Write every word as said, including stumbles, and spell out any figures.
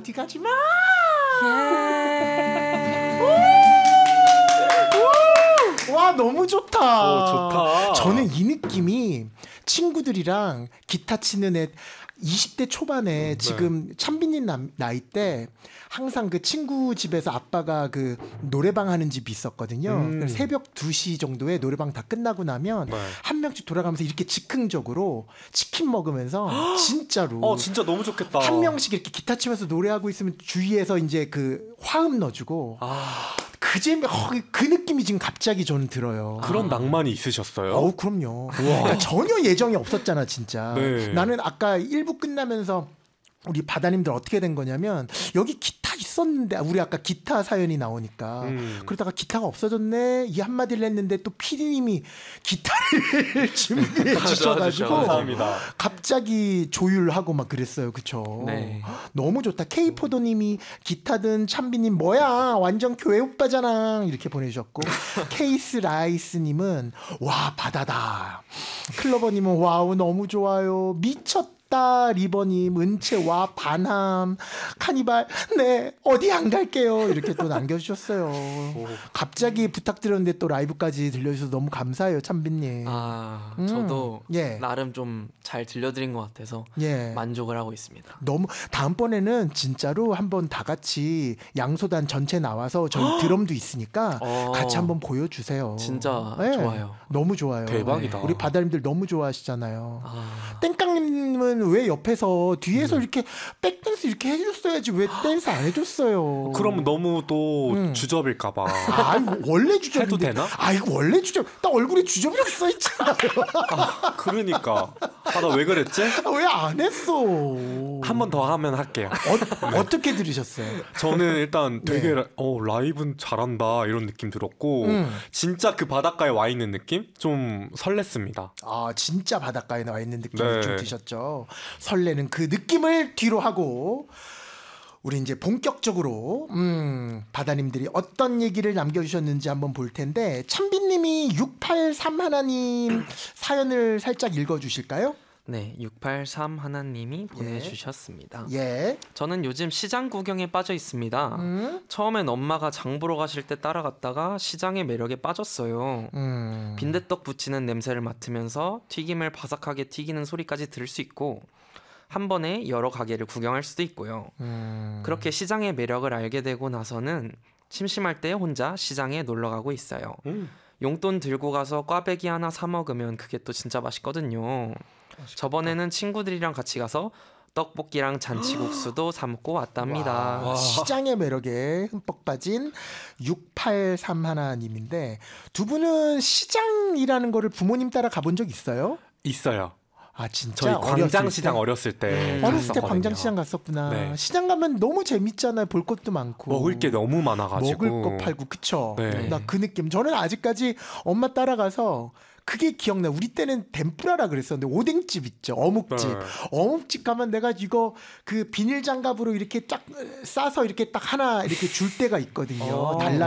어디 가지 마. 와 너무 좋다. 오, 좋다. 저는 이 느낌이 친구들이랑 기타 치는 애 이십 대 초반에 음, 지금 네. 찬빈님 나이 때 항상 그 친구 집에서 아빠가 그 노래방 하는 집이 있었거든요. 음. 새벽 두 시 정도에 노래방 다 끝나고 나면 네. 한 명씩 돌아가면서 이렇게 즉흥적으로 치킨 먹으면서 진짜로 어 진짜 너무 좋겠다. 한 명씩 이렇게 기타 치면서 노래하고 있으면 주위에서 이제 그 화음 넣어주고 아 그 재미, 어, 그 느낌이 지금 갑자기 저는 들어요. 그런 낭만이 있으셨어요? 어우 그럼요. 그러니까 전혀 예정이 없었잖아 진짜. 네. 나는 아까 일 부 끝나면서 우리 바다님들 어떻게 된 거냐면 여기 기타 있었는데 우리 아까 기타 사연이 나오니까 음. 그러다가 기타가 없어졌네 이 한마디를 했는데 또 피디님이 기타를 준비해 주셔가지고 감사합니다. 갑자기 조율하고 막 그랬어요. 그쵸? 네. 너무 좋다. K포도님이 기타든 찬비님 뭐야 완전 교회 오빠잖아 이렇게 보내주셨고 케이스 라이스님은 와 바다다. 클로버님은 와우 너무 좋아요. 미쳤다. 리버님 은채와 반함 카니발 네 어디 안 갈게요 이렇게 또 남겨주셨어요. 오. 갑자기 부탁드렸는데 또 라이브까지 들려주셔서 너무 감사해요 찬빈님. 아 음. 저도 예. 나름 좀 잘 들려드린 것 같아서 예. 만족을 하고 있습니다. 너무 다음번에는 진짜로 한번 다 같이 양소단 전체 나와서 저희 드럼도 있으니까 어. 같이 한번 보여주세요. 진짜 네. 좋아요. 너무 좋아요. 대박이다. 우리 바다님들 너무 좋아하시잖아요. 아, 땡깡님은 왜 옆에서 뒤에서 이렇게 백댄스 이렇게 해줬어야지 왜 댄스 안 해줬어요? 그럼 너무 또 음. 주접일까봐. 아 이거 원래 주접인데. 해도 되나? 아 이거 원래 주접. 나 얼굴에 주접이라고 써있잖아요. 그러니까 아, 나 왜 그랬지? 왜 안 했어? 한 번 더 하면 할게요. 어, 어떻게 들으셨어요? 저는 일단 되게 네. 라- 어, 라이브는 잘한다 이런 느낌 들었고 음. 진짜 그 바닷가에 와 있는 느낌? 좀 설렜습니다. 아 진짜 바닷가에 나와 있는 느낌이 네. 좀 드셨죠. 설레는 그 느낌을 뒤로 하고 우리 이제 본격적으로 음, 바다님들이 어떤 얘기를 남겨주셨는지 한번 볼 텐데 찬빈님이 육팔삼 하나님 사연을 살짝 읽어주실까요? 네, 육팔삼 하나님이 보내주셨습니다. 예. 저는 요즘 시장 구경에 빠져 있습니다. 음. 처음엔 엄마가 장 보러 가실 때 따라갔다가 시장의 매력에 빠졌어요. 음. 빈대떡 부치는 냄새를 맡으면서 튀김을 바삭하게 튀기는 소리까지 들을 수 있고 한 번에 여러 가게를 구경할 수도 있고요. 음. 그렇게 시장의 매력을 알게 되고 나서는 심심할 때 혼자 시장에 놀러 가고 있어요. 음. 용돈 들고 가서 꽈배기 하나 사 먹으면 그게 또 진짜 맛있거든요. 저번에는 친구들이랑 같이 가서 떡볶이랑 잔치국수도 사 먹고 왔답니다. 와, 시장의 매력에 흠뻑 빠진 육팔삼 하나님인데 두 분은 시장이라는 거를 부모님 따라 가본 적 있어요? 있어요. 아 진짜 저희 어렸을 광장시장 때? 어렸을 때 음. 어렸을 때 갔었거든요. 광장시장 갔었구나. 네. 시장 가면 너무 재밌잖아요. 볼 것도 많고 먹을 게 너무 많아가지고 먹을 거 팔고 그쵸. 네. 나 그 느낌. 저는 아직까지 엄마 따라가서 그게 기억나. 우리 때는 덴뿌라라 그랬었는데 오뎅집 있죠. 어묵집. 네. 어묵집 가면 내가 이거 그 비닐 장갑으로 이렇게 쫙 싸서 이렇게 딱 하나 이렇게 줄 때가 있거든요. 어. 달라